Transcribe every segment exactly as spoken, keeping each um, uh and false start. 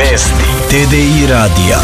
Vesti T D I radija.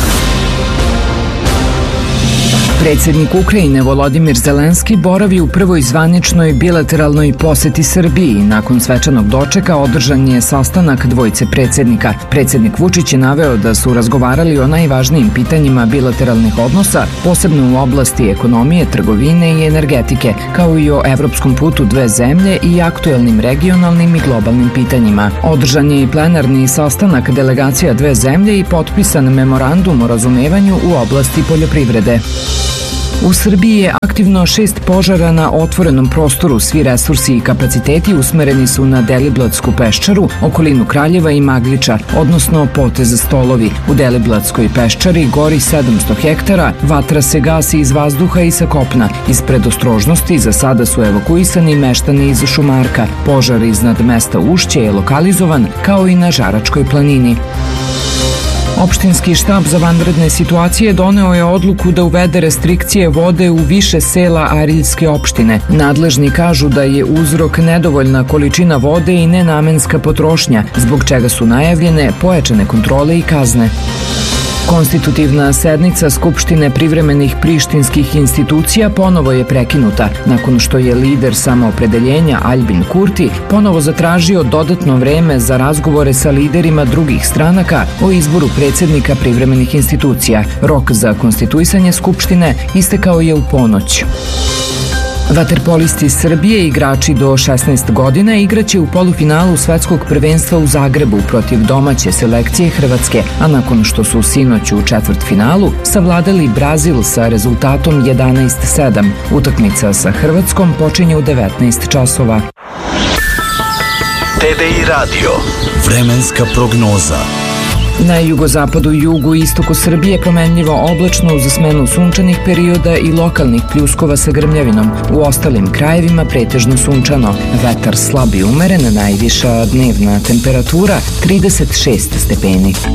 Predsjednik Ukrajine Volodimir Zelenski boravi u prvoj zvaničnoj bilateralnoj poseti Srbiji. Nakon svečanog dočeka održan je sastanak dvojice predsjednika. Predsjednik Vučić je naveo da su razgovarali o najvažnijim pitanjima bilateralnih odnosa, posebno u oblasti ekonomije, trgovine i energetike, kao i o evropskom putu dve zemlje i aktuelnim regionalnim i globalnim pitanjima. Održan je i plenarni sastanak delegacija dve zemlje i potpisan memorandum o razumevanju u oblasti poljoprivrede. U Srbiji je aktivno šest požara na otvorenom prostoru. Svi resursi i kapaciteti usmereni su na Deliblatsku peščaru, okolinu Kraljeva i Magliča, odnosno potez Stolovi. U Deliblatskoj peščari gori sedamsto hektara, vatra se gasi iz vazduha i sa kopna. Iz predostrožnosti za sada su evakuisani meštani iz Šumarka. Požar iznad mesta Ušće je lokalizovan, kao i na Žaračkoj planini. Opštinski štab za vanredne situacije doneo je odluku da uvede restrikcije vode u više sela Ariljske opštine. Nadležni kažu da je uzrok nedovoljna količina vode i nenamenska potrošnja, zbog čega su najavljene pojačane kontrole i kazne. Konstitutivna sednica Skupštine privremenih prištinskih institucija ponovo je prekinuta, nakon što je lider samoopredeljenja Aljbin Kurti ponovo zatražio dodatno vreme za razgovore sa liderima drugih stranaka o izboru predsjednika privremenih institucija. Rok za konstituisanje Skupštine istekao je u ponoć. Vaterpolisti Srbije, igrači do šesnaest godina, igraće u polufinalu svetskog prvenstva u Zagrebu protiv domaće selekcije Hrvatske, a nakon što su sinoć u četvrtfinalu savladali Brazil sa rezultatom jedanaest sedam. Utakmica sa Hrvatskom počinje u devetnaest časova. T D I radio. Vremenska prognoza. Na jugozapadu i jugu i istoku Srbije promenljivo oblačno uz smenu sunčanih perioda i lokalnih pljuskova sa grmljavinom. U ostalim krajevima pretežno sunčano. Vetar slab i umeren, najviša dnevna temperatura trideset šest stepeni.